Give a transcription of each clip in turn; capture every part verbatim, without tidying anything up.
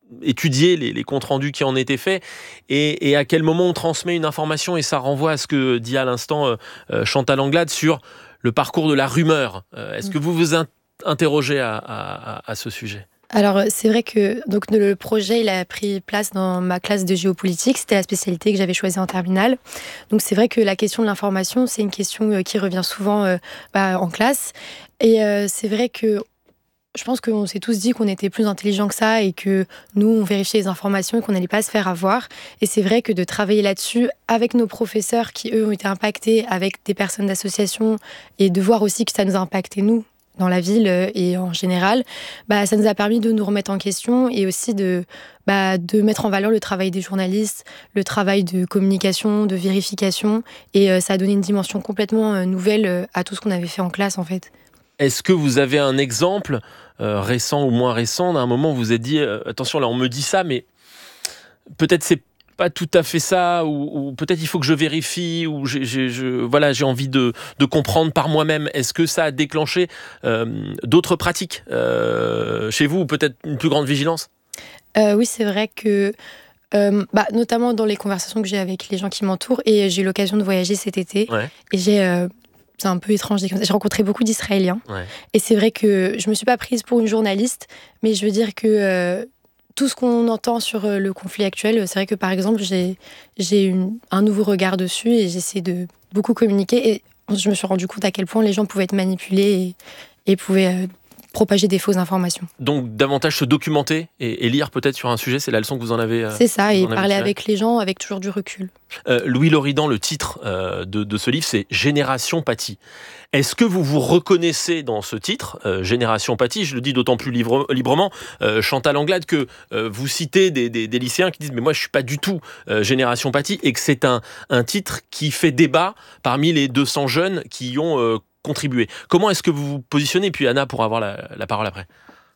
étudié les, les comptes rendus qui en étaient faits et, et à quel moment on transmet une information, et ça renvoie à ce que dit à l'instant euh, Chantal Anglade sur le parcours de la rumeur. Euh, est-ce que vous vous in- interrogez à, à, à ce sujet ? Alors, c'est vrai que donc, le projet il a pris place dans ma classe de géopolitique. C'était la spécialité que j'avais choisie en terminale. Donc, c'est vrai que la question de l'information, c'est une question qui revient souvent euh, bah, en classe. Et euh, c'est vrai que je pense qu'on s'est tous dit qu'on était plus intelligents que ça et que nous, on vérifiait les informations et qu'on n'allait pas se faire avoir. Et c'est vrai que de travailler là-dessus avec nos professeurs qui, eux, ont été impactés, avec des personnes d'association, et de voir aussi que ça nous a impacté, nous, dans la ville et en général, bah, ça nous a permis de nous remettre en question et aussi de, bah, de mettre en valeur le travail des journalistes, le travail de communication, de vérification. Et euh, ça a donné une dimension complètement euh, nouvelle euh, à tout ce qu'on avait fait en classe, en fait. Est-ce que vous avez un exemple euh, récent ou moins récent d'un moment où vous vous êtes dit euh, attention, là on me dit ça, mais peut-être c'est pas tout à fait ça, ou, ou peut-être il faut que je vérifie, ou j'ai, j'ai, je, voilà, j'ai envie de, de comprendre par moi-même. Est-ce que ça a déclenché euh, d'autres pratiques euh, chez vous, ou peut-être une plus grande vigilance ? euh, Oui, c'est vrai que Euh, bah, notamment dans les conversations que j'ai avec les gens qui m'entourent, et j'ai eu l'occasion de voyager cet été, ouais. et j'ai, euh, c'est un peu étrange, j'ai rencontré beaucoup d'Israéliens, ouais. et c'est vrai que je me suis pas prise pour une journaliste, mais je veux dire que euh, tout ce qu'on entend sur euh, le conflit actuel, c'est vrai que par exemple j'ai, j'ai une, un nouveau regard dessus, et j'essaie de beaucoup communiquer, et je me suis rendu compte à quel point les gens pouvaient être manipulés et, et pouvaient euh, propager des fausses informations. Donc davantage se documenter et, et lire peut-être sur un sujet, c'est la leçon que vous en avez euh, C'est ça, et parler tiré. avec les gens avec toujours du recul. Euh, Louis Loridan, le titre euh, de, de ce livre, c'est Génération Paty. Est-ce que vous vous reconnaissez dans ce titre, euh, Génération Paty ? Je le dis d'autant plus libre, librement, euh, Chantal Anglade, que euh, vous citez des, des, des lycéens qui disent « mais moi je ne suis pas du tout euh, Génération Paty », et que c'est un, un titre qui fait débat parmi les deux cents jeunes qui y ont euh, contribué. Comment est-ce que vous vous positionnez ? Puis Anna pourra avoir la, la parole après.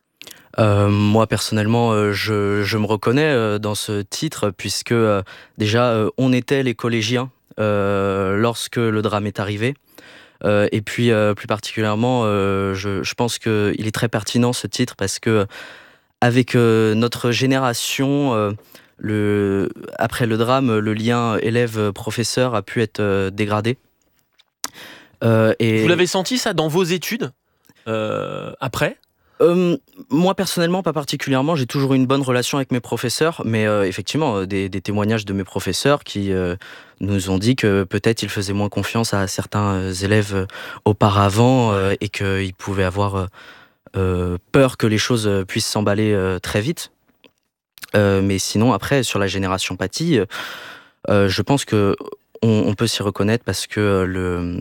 Euh, moi personnellement, euh, je, je me reconnais euh, dans ce titre puisque euh, déjà euh, on était les collégiens euh, lorsque le drame est arrivé. Euh, et puis euh, plus particulièrement, euh, je, je pense qu'il est très pertinent ce titre parce que avec euh, notre génération, euh, le, après le drame, le lien élève-professeur a pu être euh, dégradé. Euh, et... Vous l'avez senti ça dans vos études euh, après ? Euh, moi personnellement pas particulièrement, j'ai toujours eu une bonne relation avec mes professeurs, mais euh, effectivement des, des témoignages de mes professeurs qui euh, nous ont dit que peut-être ils faisaient moins confiance à certains élèves auparavant euh, et qu'ils pouvaient avoir euh, peur que les choses puissent s'emballer euh, très vite. Euh, mais sinon après sur la génération Paty, euh, je pense que on, on peut s'y reconnaître parce que le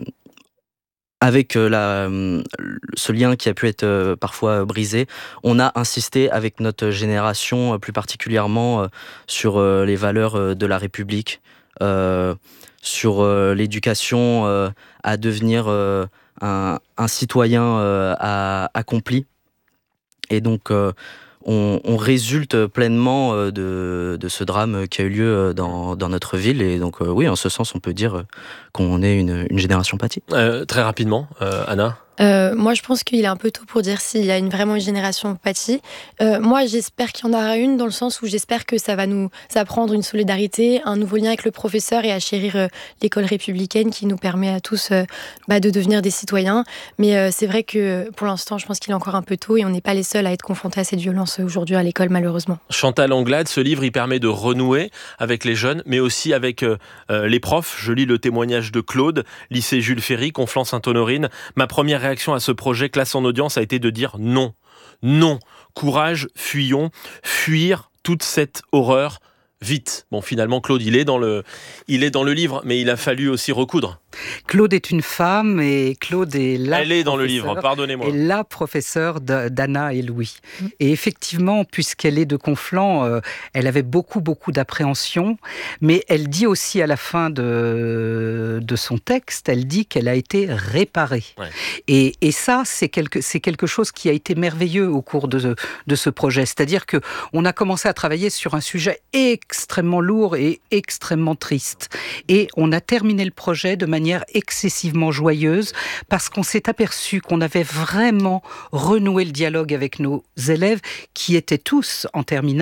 avec la, ce lien qui a pu être parfois brisé, on a insisté avec notre génération, plus particulièrement sur les valeurs de la République, euh, sur l'éducation à devenir un, un citoyen accompli. Et donc, on, on résulte pleinement de, de ce drame qui a eu lieu dans, dans notre ville. Et donc, oui, en ce sens, on peut dire qu'on est une, une génération Paty. Euh, très rapidement, euh, Anna ? Euh, moi, je pense qu'il est un peu tôt pour dire s'il y a une, vraiment une génération Paty. Euh, moi, j'espère qu'il y en aura une, dans le sens où j'espère que ça va nous apprendre une solidarité, un nouveau lien avec le professeur et à chérir euh, l'école républicaine qui nous permet à tous euh, bah, de devenir des citoyens. Mais euh, c'est vrai que pour l'instant, je pense qu'il est encore un peu tôt et on n'est pas les seuls à être confrontés à cette violence aujourd'hui à l'école, malheureusement. Chantal Anglade, ce livre, il permet de renouer avec les jeunes, mais aussi avec euh, les profs. Je lis le témoignage de Claude, lycée Jules Ferry, Conflans-Sainte-Honorine. Ma première réaction à ce projet Classe en audience a été de dire non, non, courage, fuyons, fuir toute cette horreur, vite. Bon, finalement, Claude, il est dans le, il est dans le livre, mais il a fallu aussi recoudre. Claude est une femme et Claude est la Elle est dans le livre, pardonnez-moi. Et la professeure d'Anna et Louis. Mmh. Et effectivement, puisqu'elle est de Conflans, euh, elle avait beaucoup, beaucoup d'appréhension, mais elle dit aussi à la fin de, de son texte, elle dit qu'elle a été réparée. Ouais. Et, et ça, c'est quelque, c'est quelque chose qui a été merveilleux au cours de, de ce projet. C'est-à-dire qu'on a commencé à travailler sur un sujet extrêmement lourd et extrêmement triste. Et on a terminé le projet de manière excessivement joyeuse parce qu'on s'est aperçu qu'on avait vraiment renoué le dialogue avec nos élèves qui étaient tous en terminale